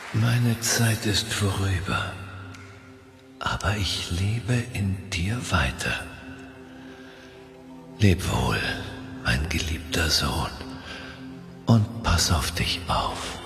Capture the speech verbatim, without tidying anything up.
Meine Zeit ist vorüber, aber ich lebe in dir weiter. Leb wohl, mein geliebter Sohn, und pass auf dich auf.